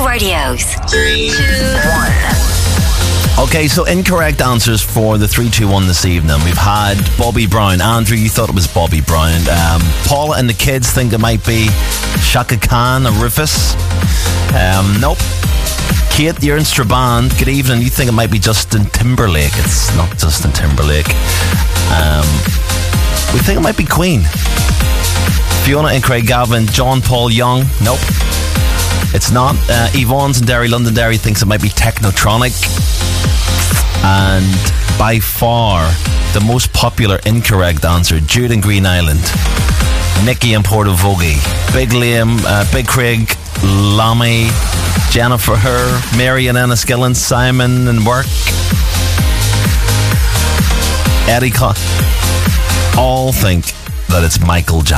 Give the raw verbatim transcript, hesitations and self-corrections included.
Go Radio's three, two, one. Okay, so incorrect answers for the three two one this evening. We've had Bobby Brown. Andrew, you thought it was Bobby Brown. Um, Paula and the kids think it might be Shaka Khan or Rufus. Um, nope. Kate, you're in Strabane. Good evening. You think it might be Justin Timberlake. It's not Justin Timberlake. Um, we think it might be Queen. Fiona and Craig Gavin. John Paul Young. Nope. It's not. Uh, Yvonne's in Derry, Londonderry, thinks it might be Technotronic. And by far the most popular incorrect answer, Jude in Green Island, Nikki in Portavogie, Big Liam, uh, Big Craig, Lamy, Jennifer, her, Mary and Enniskillen, Simon and Work, Eddie Con- all think that it's Michael Jackson.